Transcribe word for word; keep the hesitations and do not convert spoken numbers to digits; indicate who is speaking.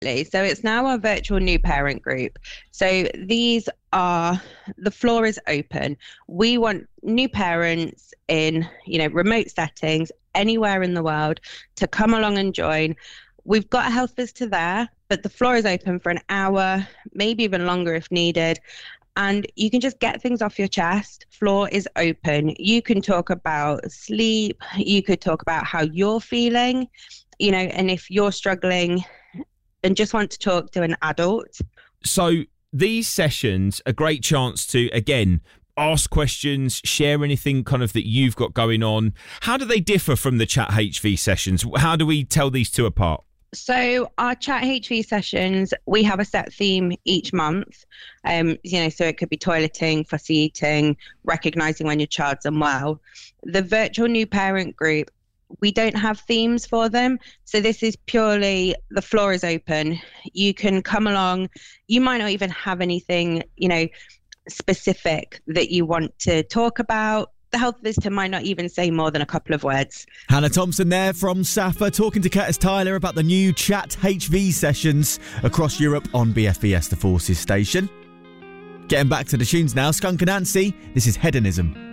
Speaker 1: So it's now our virtual new parent group. So these are, the floor is open. We want new parents in, you know, remote settings, anywhere in the world, to come along and join. We've got a health visitor there, but the floor is open for an hour, maybe even longer if needed. And you can just get things off your chest. Floor is open. You can talk about sleep. You could talk about how you're feeling, you know, and if you're struggling and just want to talk to an adult.
Speaker 2: So these sessions, a great chance to, again, ask questions, share anything kind of that you've got going on. How do they differ from the Chat H V sessions? How do we tell these two apart?
Speaker 1: So our Chat H V sessions, we have a set theme each month. Um, you know, so it could be toileting, fussy eating, recognising when your child's unwell. The virtual new parent group, we don't have themes for them. So this is purely, the floor is open. You can come along. You might not even have anything, you know, specific that you want to talk about. The health visitor might not even say more than a couple of words.
Speaker 3: Hannah Thompson there from SAFA talking to Curtis Tyler about the new Chat H V sessions across Europe on B F B S The Forces station. Getting back to the tunes now, Skunk Anansie, this is Hedonism.